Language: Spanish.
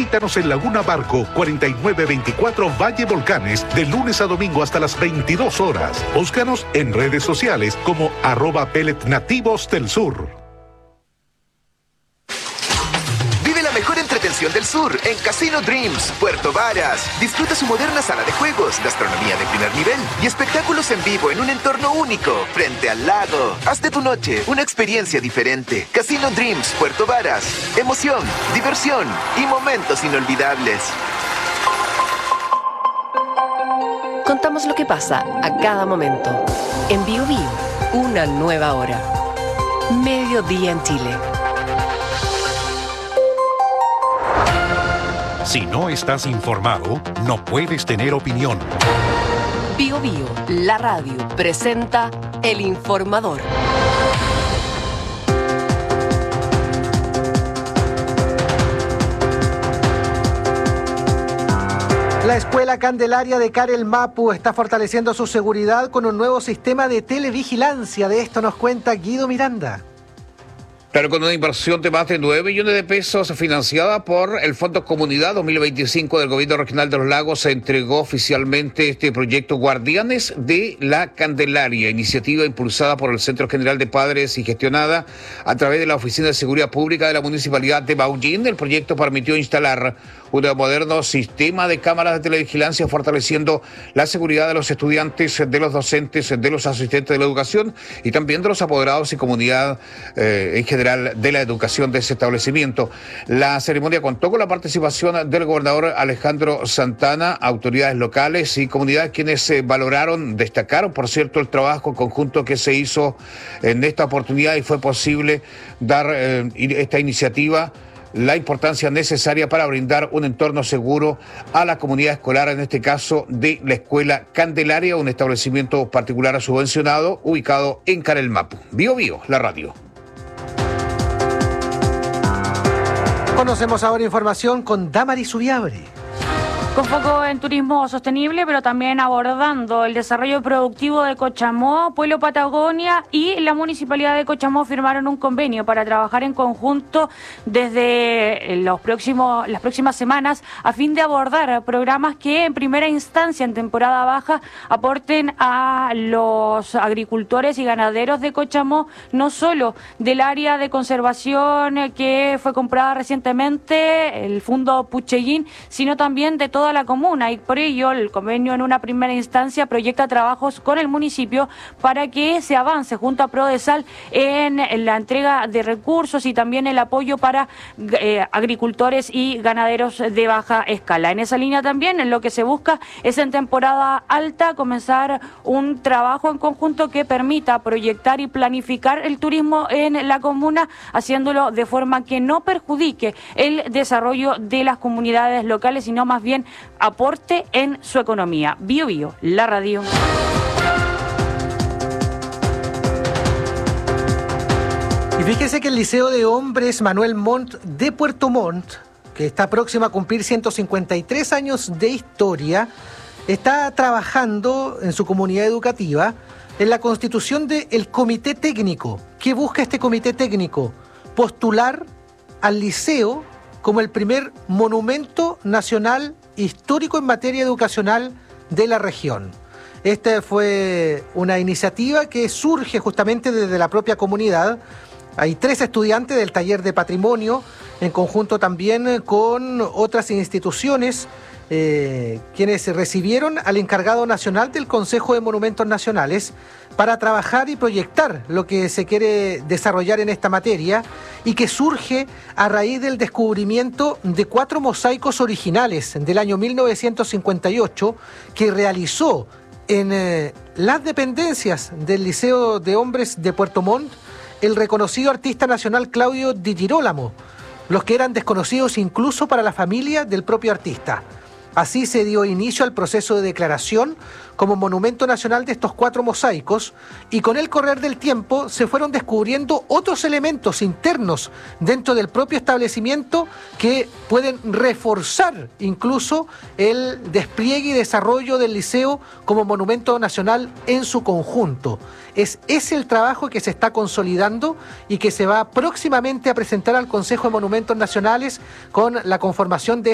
Visítanos en Laguna Barco, 4924 Valle Volcanes, de lunes a domingo hasta las 22 horas. Búscanos en redes sociales como @pelletnativos del sur. Vive la mejor entretención del sur en Casino Dreams, Puerto Varas. Disfruta su moderna sala de juegos, gastronomía de primer nivel y espectáculos en vivo en un entorno único, frente al lago. Haz de tu noche una experiencia diferente. Casino Dreams, Puerto Varas. Emoción, diversión y momentos inolvidables. Contamos lo que pasa a cada momento. En Bio Bio, una nueva hora. Mediodía en Chile. Si no estás informado, no puedes tener opinión. Bio Bio, la radio, presenta El Informador. La Escuela Candelaria de Carel Mapu está fortaleciendo su seguridad con un nuevo sistema de televigilancia. De esto nos cuenta Guido Miranda. Claro, con una inversión de más de 9 millones de pesos financiada por el Fondo Comunidad 2025 del Gobierno Regional de los Lagos, se entregó oficialmente este proyecto Guardianes de la Candelaria, iniciativa impulsada por el Centro General de Padres y gestionada a través de la Oficina de Seguridad Pública de la Municipalidad de Maullín. El proyecto permitió instalar un moderno sistema de cámaras de televigilancia, fortaleciendo la seguridad de los estudiantes, de los docentes, de los asistentes de la educación y también de los apoderados y comunidad en general de la educación de ese establecimiento. La ceremonia contó con la participación del gobernador Alejandro Santana, autoridades locales y comunidades, quienes destacaron, por cierto, el trabajo conjunto que se hizo en esta oportunidad, y fue posible dar esta iniciativa la importancia necesaria para brindar un entorno seguro a la comunidad escolar, en este caso de la Escuela Candelaria, un establecimiento particular subvencionado ubicado en Carel Mapu. Bio Bio, la radio. Conocemos ahora información con Damaris Ubiabre. Con foco en turismo sostenible, pero también abordando el desarrollo productivo de Cochamó, Pueblo Patagonia y la Municipalidad de Cochamó firmaron un convenio para trabajar en conjunto desde las próximas semanas, a fin de abordar programas que en primera instancia, en temporada baja, aporten a los agricultores y ganaderos de Cochamó, no solo del área de conservación que fue comprada recientemente, el Fundo Puchellín, sino también de toda la comuna, y por ello el convenio en una primera instancia proyecta trabajos con el municipio para que se avance junto a Prodesal en la entrega de recursos y también el apoyo para agricultores y ganaderos de baja escala. En esa línea también lo que se busca es, en temporada alta, comenzar un trabajo en conjunto que permita proyectar y planificar el turismo en la comuna, haciéndolo de forma que no perjudique el desarrollo de las comunidades locales, sino más bien aporte en su economía. Bio Bio, la radio. Y fíjese que el Liceo de Hombres Manuel Montt de Puerto Montt, que está próximo a cumplir 153 años de historia, está trabajando en su comunidad educativa en la constitución del Comité Técnico. ¿Qué busca este Comité Técnico? Postular al liceo como el primer monumento nacional histórico en materia educacional de la región. Esta fue una iniciativa que surge justamente desde la propia comunidad. Hay 3 estudiantes del taller de patrimonio, en conjunto también con otras instituciones, quienes recibieron al encargado nacional del Consejo de Monumentos Nacionales para trabajar y proyectar lo que se quiere desarrollar en esta materia, y que surge a raíz del descubrimiento de 4 mosaicos originales del año 1958 que realizó en las dependencias del Liceo de Hombres de Puerto Montt el reconocido artista nacional Claudio Di Girolamo, los que eran desconocidos incluso para la familia del propio artista. Así se dio inicio al proceso de declaración como monumento nacional de estos 4 mosaicos, y con el correr del tiempo se fueron descubriendo otros elementos internos dentro del propio establecimiento que pueden reforzar incluso el despliegue y desarrollo del liceo como monumento nacional en su conjunto. Es ese el trabajo que se está consolidando y que se va próximamente a presentar al Consejo de Monumentos Nacionales con la conformación de